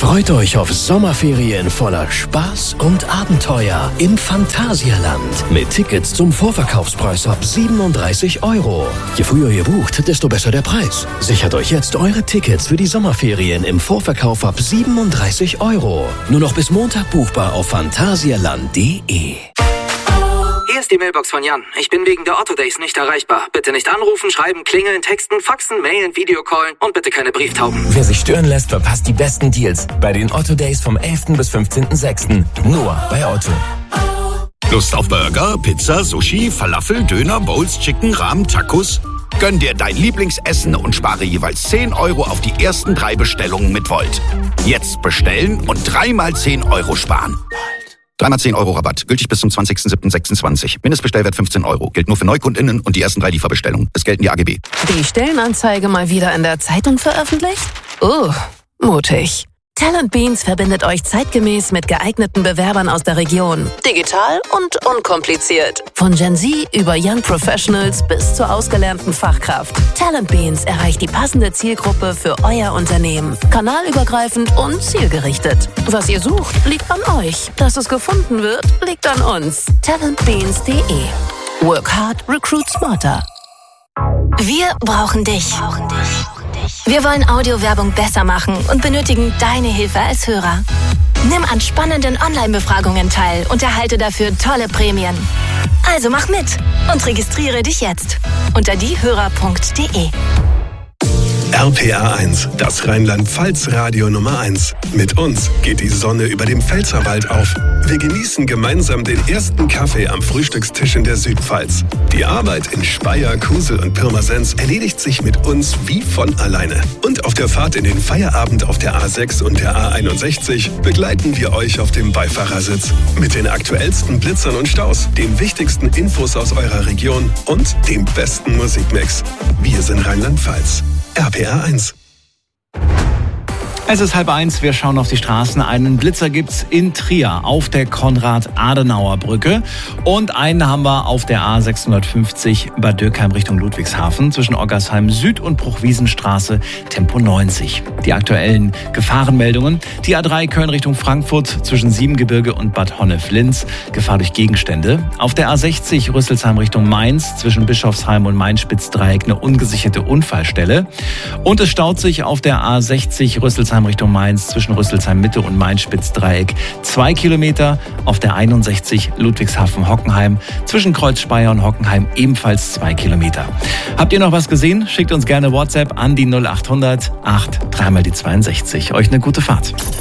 Freut euch auf Sommerferien voller Spaß und Abenteuer im Phantasialand. Mit Tickets zum Vorverkaufspreis ab 37 €. Je früher ihr bucht, desto besser der Preis. Sichert euch jetzt eure Tickets für die Sommerferien im Vorverkauf ab 37 €. Nur noch bis Montag buchbar auf phantasialand.de. Hier ist die Mailbox von Jan. Ich bin wegen der Otto Days nicht erreichbar. Bitte nicht anrufen, schreiben, klingeln, texten, faxen, mailen, Videocallen und bitte keine Brieftauben. Wer sich stören lässt, verpasst die besten Deals bei den Otto Days vom 11. bis 15.06. Nur bei Otto. Lust auf Burger, Pizza, Sushi, Falafel, Döner, Bowls, Chicken, Ramen, Tacos? Gönn dir dein Lieblingsessen und spare jeweils 10 € auf die ersten 3 Bestellungen mit Volt. Jetzt bestellen und 3 mal 10 € sparen. 3 mal 10 € Rabatt. Gültig bis zum 20.07.26. Mindestbestellwert 15 €. Gilt nur für NeukundInnen und die ersten 3 Lieferbestellungen. Es gelten die AGB. Die Stellenanzeige mal wieder in der Zeitung veröffentlicht? Mutig. Talent Beans verbindet euch zeitgemäß mit geeigneten Bewerbern aus der Region. Digital und unkompliziert. Von Gen Z über Young Professionals bis zur ausgelernten Fachkraft. Talent Beans erreicht die passende Zielgruppe für euer Unternehmen. Kanalübergreifend und zielgerichtet. Was ihr sucht, liegt an euch. Dass es gefunden wird, liegt an uns. Talentbeans.de. Work hard, recruit smarter. Wir brauchen dich. Wir wollen Audiowerbung besser machen und benötigen deine Hilfe als Hörer. Nimm an spannenden Online-Befragungen teil und erhalte dafür tolle Prämien. Also mach mit und registriere dich jetzt unter diehörer.de. RPA 1, das Rheinland-Pfalz-Radio Nummer 1. Mit uns geht die Sonne über dem Pfälzerwald auf. Wir genießen gemeinsam den ersten Kaffee am Frühstückstisch in der Südpfalz. Die Arbeit in Speyer, Kusel und Pirmasens erledigt sich mit uns wie von alleine. Und auf der Fahrt in den Feierabend auf der A6 und der A61 begleiten wir euch auf dem Beifahrersitz. Mit den aktuellsten Blitzern und Staus, den wichtigsten Infos aus eurer Region und dem besten Musikmix. Wir sind Rheinland-Pfalz. RPA 1. Es ist 12:30, wir schauen auf die Straßen. Einen Blitzer gibt's in Trier auf der Konrad-Adenauer-Brücke und einen haben wir auf der A650 Bad Dürkheim Richtung Ludwigshafen zwischen Oggersheim Süd und Bruchwiesenstraße Tempo 90. Die aktuellen Gefahrenmeldungen: die A3 Köln Richtung Frankfurt zwischen Siebengebirge und Bad Honnef-Linz, Gefahr durch Gegenstände. Auf der A60 Rüsselsheim Richtung Mainz zwischen Bischofsheim und Main-Spitz-Dreieck eine ungesicherte Unfallstelle. Und es staut sich auf der A60 Rüsselsheim Richtung Mainz zwischen Rüsselsheim Mitte und Main-Spitz-Dreieck 2 Kilometer. Auf der 61 Ludwigshafen-Hockenheim zwischen Kreuz Speyer und Hockenheim ebenfalls 2 Kilometer. Habt ihr noch was gesehen? Schickt uns gerne WhatsApp an die 0800 8 3 mal die 62. Euch eine gute Fahrt.